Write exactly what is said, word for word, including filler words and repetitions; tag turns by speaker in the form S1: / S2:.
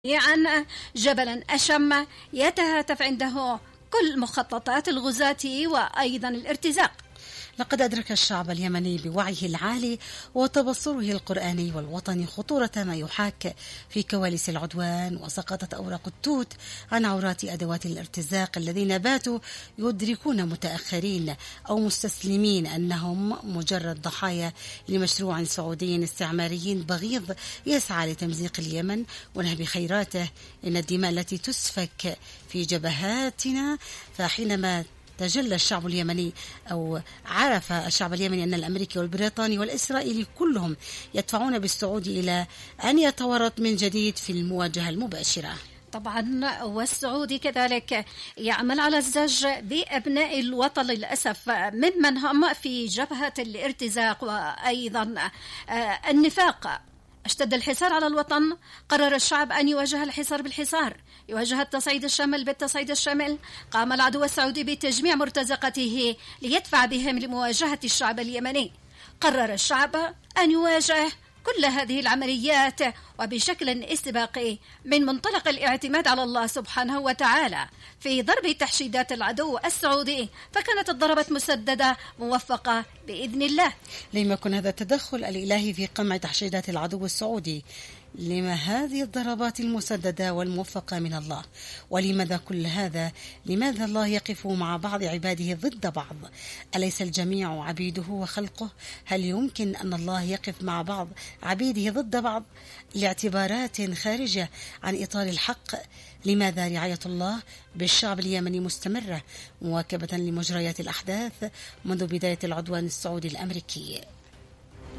S1: عن جبل أشم يتهاتف عنده كل مخططات الغزاة وأيضا الارتزاق.
S2: لقد أدرك الشعب اليمني بوعيه العالي وتبصره القرآني والوطني خطورة ما يحاك في كواليس العدوان، وسقطت أوراق التوت عن عورات أدوات الارتزاق الذين باتوا يدركون متأخرين أو مستسلمين أنهم مجرد ضحايا لمشروع سعودي استعماري بغيض يسعى لتمزيق اليمن ونهب خيراته. إن الدماء التي تسفك في جبهاتنا، فحينما تجلى الشعب اليمني أو عرف الشعب اليمني أن الأمريكي والبريطاني والإسرائيلي كلهم يدفعون بالسعود إلى أن يتورط من جديد في المواجهة المباشرة.
S1: طبعا والسعودي كذلك يعمل على الزج بأبناء الوطن للأسف ممن هم في جبهة الارتزاق وأيضا النفاق. اشتد الحصار على الوطن، قرر الشعب أن يواجه الحصار بالحصار، يواجه التصعيد الشامل بالتصعيد الشامل. قام العدو السعودي بتجميع مرتزقته ليدفع بهم لمواجهة الشعب اليمني. قرر الشعب أن يواجه كل هذه العمليات وبشكل استباقي من منطلق الاعتماد على الله سبحانه وتعالى في ضرب تحشيدات العدو السعودي، فكانت الضربات مسددة موفقة بإذن الله.
S2: لم يكن هذا التدخل الإلهي في قمع تحشيدات العدو السعودي؟ لما هذه الضربات المسددة والموفقة من الله؟ ولماذا كل هذا؟ لماذا الله يقف مع بعض عباده ضد بعض؟ أليس الجميع عبيده وخلقه؟ هل يمكن أن الله يقف مع بعض عبيده ضد بعض لاعتبارات خارجة عن إطار الحق؟ لماذا رعاية الله بالشعب اليمني مستمرة مواكبة لمجريات الأحداث منذ بداية العدوان السعودي الأمريكي؟